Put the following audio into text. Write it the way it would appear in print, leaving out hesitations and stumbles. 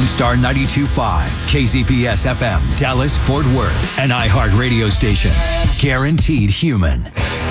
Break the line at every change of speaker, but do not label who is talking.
Lone Star 92.5, KZPS FM, Dallas, Fort Worth, an iHeart radio station. Guaranteed human.